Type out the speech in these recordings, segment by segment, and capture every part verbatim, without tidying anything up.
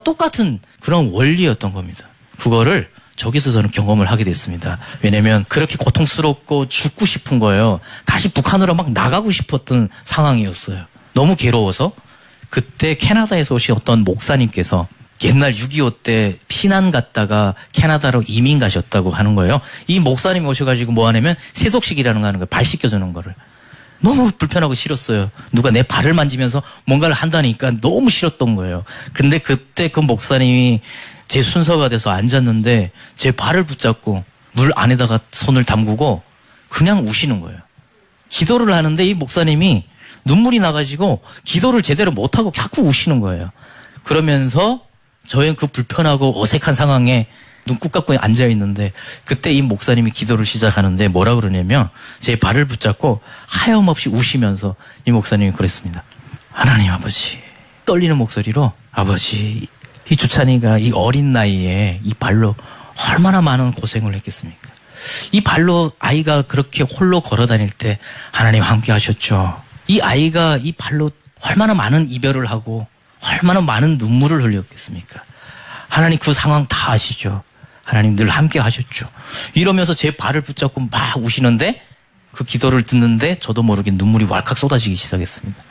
똑같은 그런 원리였던 겁니다. 그거를 저기서 저는 경험을 하게 됐습니다. 왜냐면 그렇게 고통스럽고 죽고 싶은 거예요. 다시 북한으로 막 나가고 싶었던 상황이었어요. 너무 괴로워서. 그때 캐나다에서 오신 어떤 목사님께서 옛날 육이오 때 피난 갔다가 캐나다로 이민 가셨다고 하는 거예요. 이 목사님이 오셔가지고 뭐 하냐면 세속식이라는 거 하는 거예요. 발 씻겨주는 거를. 너무 불편하고 싫었어요. 누가 내 발을 만지면서 뭔가를 한다니까 너무 싫었던 거예요. 근데 그때 그 목사님이 제 순서가 돼서 앉았는데 제 발을 붙잡고 물 안에다가 손을 담그고 그냥 우시는 거예요. 기도를 하는데 이 목사님이 눈물이 나가지고 기도를 제대로 못하고 자꾸 우시는 거예요. 그러면서 저희는 그 불편하고 어색한 상황에 눈 꾹 감고 앉아있는데 그때 이 목사님이 기도를 시작하는데 뭐라 그러냐면 제 발을 붙잡고 하염없이 우시면서 이 목사님이 그랬습니다. 하나님 아버지, 떨리는 목소리로 아버지, 이 주찬이가 이 어린 나이에 이 발로 얼마나 많은 고생을 했겠습니까? 이 발로 아이가 그렇게 홀로 걸어 다닐 때 하나님 함께 하셨죠. 이 아이가 이 발로 얼마나 많은 이별을 하고 얼마나 많은 눈물을 흘렸겠습니까? 하나님 그 상황 다 아시죠. 하나님 늘 함께 하셨죠. 이러면서 제 발을 붙잡고 막 우시는데 그 기도를 듣는데 저도 모르게 눈물이 왈칵 쏟아지기 시작했습니다.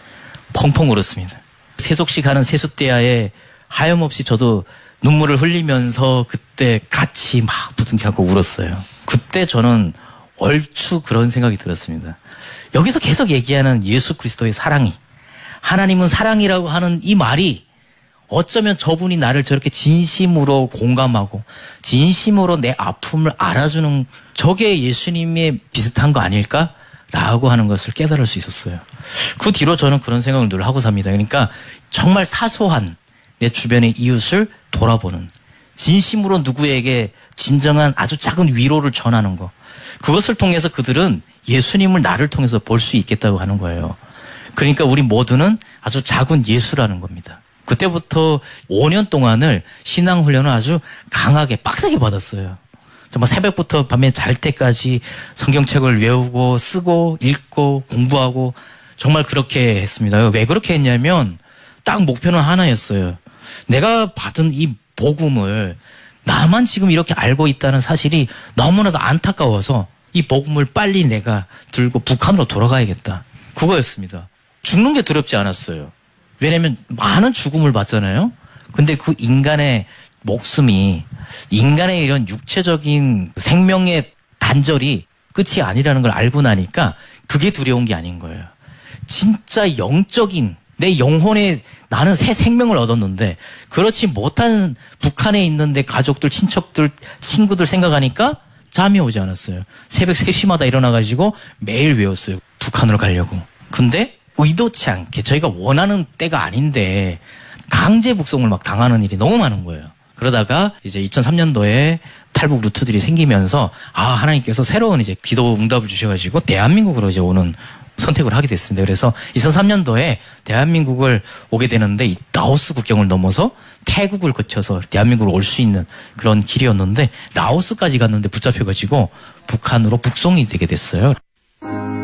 펑펑 울었습니다. 세속식 하는 세숫대야에 하염없이 저도 눈물을 흘리면서 그때 같이 막 부둥켜안고 울었어요. 그때 저는 얼추 그런 생각이 들었습니다. 여기서 계속 얘기하는 예수 그리스도의 사랑이, 하나님은 사랑이라고 하는 이 말이 어쩌면 저분이 나를 저렇게 진심으로 공감하고 진심으로 내 아픔을 알아주는 저게 예수님의 비슷한 거 아닐까라고 하는 것을 깨달을 수 있었어요. 그 뒤로 저는 그런 생각을 늘 하고 삽니다. 그러니까 정말 사소한 내 주변의 이웃을 돌아보는, 진심으로 누구에게 진정한 아주 작은 위로를 전하는 거, 그것을 통해서 그들은 예수님을 나를 통해서 볼 수 있겠다고 하는 거예요. 그러니까 우리 모두는 아주 작은 예수라는 겁니다. 그때부터 오 년 동안을 신앙훈련을 아주 강하게 빡세게 받았어요. 정말 새벽부터 밤에 잘 때까지 성경책을 외우고 쓰고 읽고 공부하고 정말 그렇게 했습니다. 왜 그렇게 했냐면 딱 목표는 하나였어요. 내가 받은 이 복음을 나만 지금 이렇게 알고 있다는 사실이 너무나도 안타까워서 이 복음을 빨리 내가 들고 북한으로 돌아가야겠다. 그거였습니다. 죽는 게 두렵지 않았어요. 왜냐면 많은 죽음을 봤잖아요. 근데 그 인간의 목숨이, 인간의 이런 육체적인 생명의 단절이 끝이 아니라는 걸 알고 나니까 그게 두려운 게 아닌 거예요. 진짜 영적인 내 영혼에 나는 새 생명을 얻었는데 그렇지 못한 북한에 있는 내 가족들, 친척들, 친구들 생각하니까 잠이 오지 않았어요. 새벽 세 시마다 일어나가지고 매일 외웠어요. 북한으로 가려고. 근데 의도치 않게 저희가 원하는 때가 아닌데 강제 북송을 막 당하는 일이 너무 많은 거예요. 그러다가 이제 이천삼 년도에 탈북 루트들이 생기면서 아, 하나님께서 새로운 이제 기도 응답을 주셔가지고 대한민국으로 이제 오는 선택을 하게 됐습니다. 그래서 이천삼 년도에 대한민국을 오게 되는데 이 라오스 국경을 넘어서 태국을 거쳐서 대한민국으로 올 수 있는 그런 길이었는데 라오스까지 갔는데 붙잡혀가지고 북한으로 북송이 되게 됐어요.